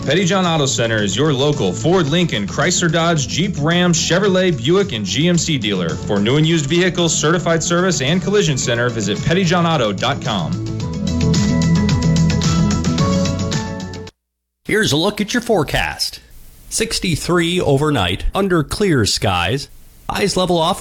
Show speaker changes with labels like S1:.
S1: Petty John Auto Center is your local Ford, Lincoln, Chrysler, Dodge, Jeep, Ram, Chevrolet, Buick, and GMC dealer. For new and used vehicles, certified service, and collision center, visit pettyjohnauto.com.
S2: Here's a look at your forecast. 63 overnight, under clear skies. Highs level off